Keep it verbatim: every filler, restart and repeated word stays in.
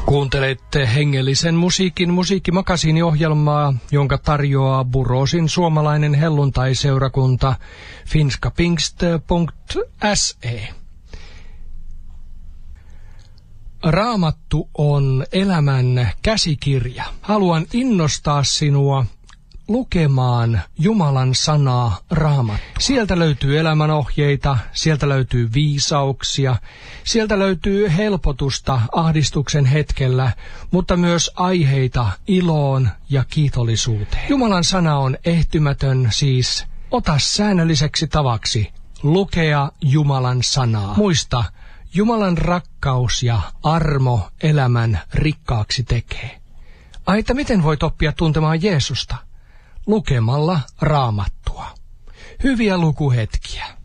Kuuntelette hengellisen musiikin musiikkimakasiiniohjelmaa, jonka tarjoaa Burosin suomalainen helluntaiseurakunta finskapingst piste se. Raamattu on elämän käsikirja. Haluan innostaa sinua lukemaan Jumalan sanaa Raamattua. Sieltä löytyy elämänohjeita, sieltä löytyy viisauksia, sieltä löytyy helpotusta ahdistuksen hetkellä, mutta myös aiheita iloon ja kiitollisuuteen. Jumalan sana on ehtymätön, siis ota säännölliseksi tavaksi lukea Jumalan sanaa. Muista, Jumalan rakkaus ja armo elämän rikkaaksi tekee. Ai, että miten voit oppia tuntemaan Jeesusta? Lukemalla Raamattua. Hyviä lukuhetkiä.